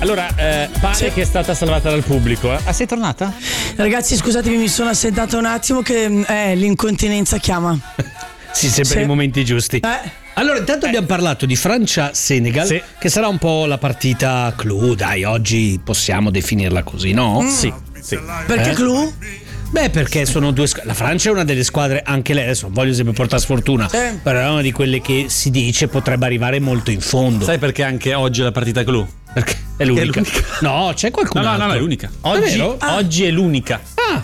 Allora, pare che è stata salvata dal pubblico. Ah, sei tornata? Ragazzi, scusatemi, mi sono assentata un attimo che l'incontinenza chiama. Sì, sempre nei momenti giusti. Allora, intanto abbiamo parlato di Francia-Senegal, che sarà un po' la partita clou, dai, oggi possiamo definirla così, no? Sì. Perché clou? Beh, perché sono due la Francia è una delle squadre, anche lei, adesso non voglio sempre portare sfortuna, però è una di quelle che si dice potrebbe arrivare molto in fondo. Sai perché anche oggi è la partita clou? Perché è l'unica. No, c'è qualcun altro. No, è l'unica. Oggi è l'unica.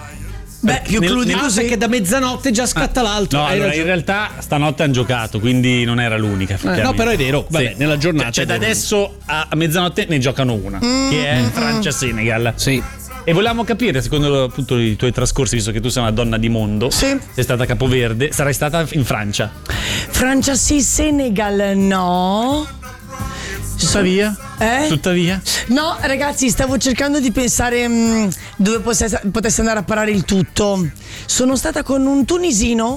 Beh, più clou di così. Perché da mezzanotte già scatta l'altro. No, allora, in realtà stanotte hanno giocato, quindi non era l'unica. No, però è vero. Vabbè, nella giornata. Cioè, da adesso a mezzanotte ne giocano una, che è Francia-Senegal. Sì. E volevamo capire, secondo appunto i tuoi trascorsi, visto che tu sei una donna di mondo, sei stata a Capoverde, sarai stata in Francia? Francia sì, Senegal no. Tuttavia? Tuttavia? No, ragazzi, stavo cercando di pensare dove potesse andare a parare il tutto. Sono stata con un tunisino.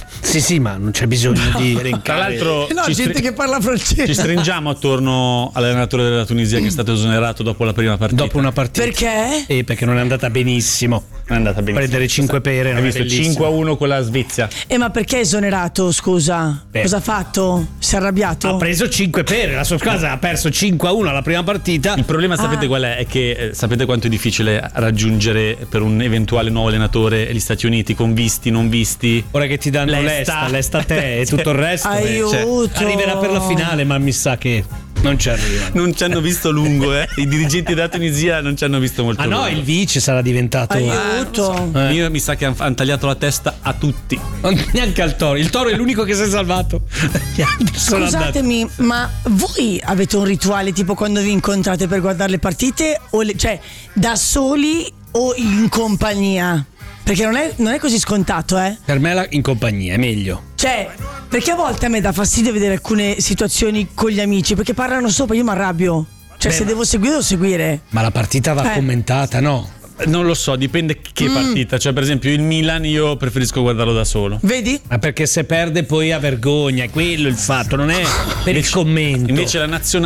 Sì, ma non c'è bisogno di elencare. Tra l'altro, gente che parla francese. Ci stringiamo attorno all'allenatore della Tunisia che è stato esonerato dopo la prima partita. Dopo una partita. Perché? Perché non è andata benissimo. Non è andata benissimo. Prendere 5 pere. Hai visto 5-1 con la Svezia. Ma perché è esonerato, scusa? Cosa ha fatto? Si è arrabbiato? Ha preso 5 pere. La sua squadra ha perso 5-1 alla prima partita. Il problema sapete qual è? È che sapete quanto è difficile raggiungere per un eventuale nuovo allenatore gli Stati Uniti, con visti, non visti. Ora che ti danno l'esta a te e tutto il resto. Aiuto. Arriverà per la finale, ma mi sa che non ci arriva. Non ci hanno visto lungo, I dirigenti della Tunisia non ci hanno visto molto lungo. No, il vice sarà diventato. Aiuto. Io mi sa che hanno tagliato la testa a tutti. Neanche al toro. Il toro è l'unico che si è salvato. Gli altri sono Scusatemi, andati. ma voi avete un rituale tipo quando vi incontrate per guardare le partite? Cioè, da soli o in compagnia? Perché non è così scontato, Per me in compagnia è meglio. Cioè, perché a volte a me dà fastidio vedere alcune situazioni con gli amici, perché parlano sopra, io mi arrabbio. Cioè, se devo seguire, devo seguire. Ma la partita va commentata, no? Non lo so, dipende che partita. Cioè, per esempio, il Milan io preferisco guardarlo da solo. Vedi? Ma perché se perde poi ha vergogna, è quello il fatto, non è per il commento. Invece la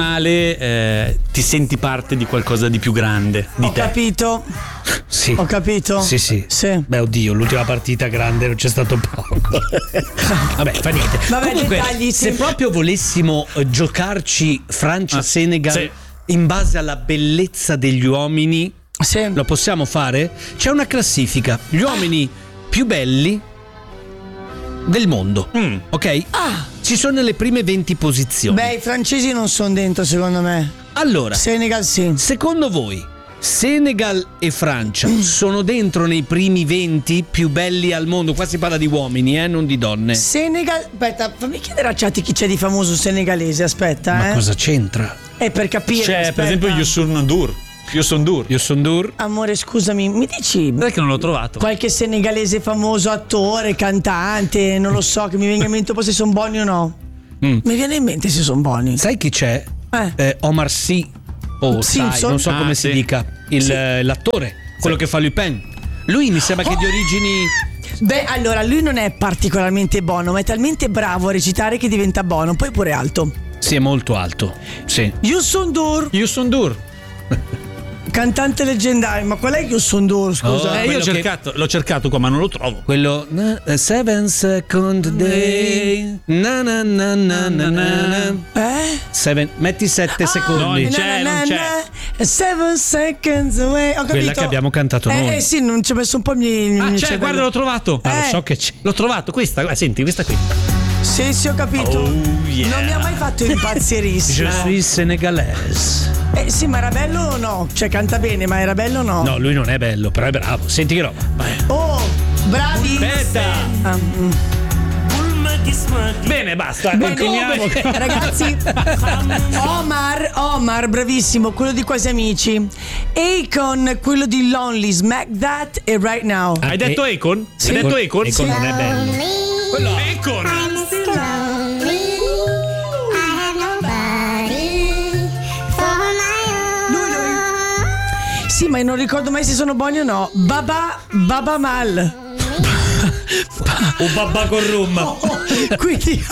nazionale ti senti parte di qualcosa di più grande di te. Ho capito. Sì. Ho capito. Sì. Beh, oddio, l'ultima partita grande non c'è stato poco. Vabbè, fa niente. Vabbè, comunque, dettagli, se proprio volessimo giocarci Francia-Senegal in base alla bellezza degli uomini, lo possiamo fare? C'è una classifica, gli uomini più belli del mondo, ok? Ci sono nelle prime 20 posizioni. Beh, i francesi non sono dentro, secondo me. Allora, Senegal sì. Secondo voi Senegal e Francia sono dentro nei primi 20 più belli al mondo? Qua si parla di uomini, non di donne. Senegal, aspetta, fammi chiedere a chat chi c'è di famoso senegalese, aspetta. Ma cosa c'entra? Per capire. C'è per esempio Youssou N'Dour. Amore, scusami, mi dici Perché non l'ho trovato? qualche senegalese famoso attore, cantante, non lo so, che mi venga in mente un po' se sono buoni o no. Mi viene in mente se sono buoni. Sai chi c'è? Omar Sy Simpson? non so come si dica l'attore, quello che fa Lupin. Lui mi sembra che di origini. Beh, allora lui non è particolarmente buono, ma è talmente bravo a recitare che diventa buono. Poi pure alto. Sì, è molto alto. Sì. Youssou N'Dour, cantante leggendario. Ma qual è Youssou N'Dour, scusa? Io l'ho cercato qua, ma non lo trovo. Quello 7 second day. Na na na na na na. Metti 7 secondi. Non c'è. 7 seconds away. Ho capito. Quella che abbiamo cantato noi. Sì, non ci ho messo un po' C'è, guarda, l'ho trovato. Lo so che c'è. L'ho trovato, questa, senti, questa qui. Sì, ho capito. Non mi ha mai fatto impazzirissimo. Je suis sénégalaise. Sì, ma era bello o no? Cioè, canta bene, ma era bello o no? No, lui non è bello, però è bravo. Senti che roba. Oh, bravi. Aspetta. Bene, basta. Continuiamo. Ragazzi, Omar, bravissimo, quello di Quasi Amici. Akon, quello di Lonely, Smack That e Right Now. Hai detto Akon? Sì. Hai detto Akon? Akon non è bello. Quello Akon. Sì, ma non ricordo mai se sono buoni o no. Baba Mal. Un babà con rum. Quindi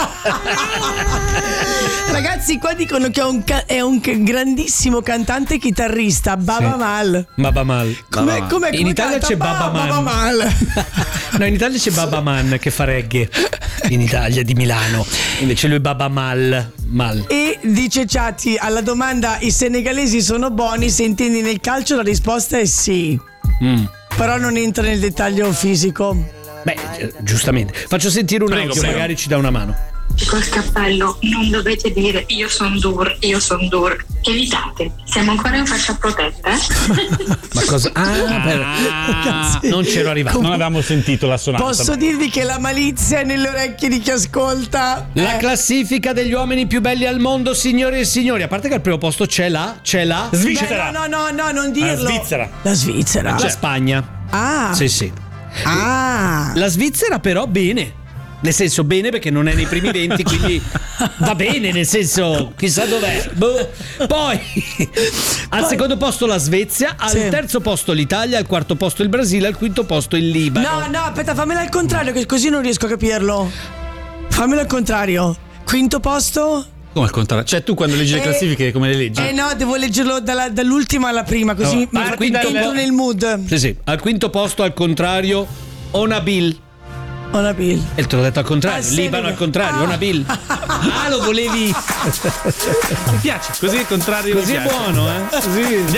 ragazzi, qua dicono che è un grandissimo cantante e chitarrista, Baba Mal. Baba Mal. Com'è in Italia c'è Baba Man. Baba Mal. No, in Italia c'è Baba Man che fa reggae. In Italia di Milano. Invece lui è Baba Mal. E dice Ciatti, alla domanda i senegalesi sono buoni, se intendi nel calcio la risposta è sì. Però non entra nel dettaglio fisico. Beh, giustamente. Faccio sentire un audio, magari ci dà una mano. Col cappello non dovete dire io son dur. Evitate, siamo ancora in fascia protetta. Ma cosa? Non c'ero arrivato. Non avevamo sentito la sonata. Posso dirvi che la malizia è nelle orecchie di chi ascolta. La classifica degli uomini più belli al mondo, signore e signori. A parte che al primo posto c'è la Svizzera. No, non dirlo. La Svizzera. La Spagna. Ah. Sì. Ah. La Svizzera però bene. Nel senso bene perché non è nei primi 20, quindi va bene, nel senso chissà dov'è. Poi al secondo posto la Svezia, al terzo posto l'Italia, al quarto posto il Brasile, al quinto posto il Libano. No, aspetta, fammela al contrario che così non riesco a capirlo. Fammela al contrario. Quinto posto? Come al contrario? Cioè tu quando leggi le classifiche come le leggi? No, devo leggerlo dall'ultima alla prima, così entro nel mood. Sì. Al quinto posto al contrario Onabil. E te l'ho detto al contrario, Libano al contrario, Onabil. Lo volevi? Mi piace, così al contrario. Così è buono, Così.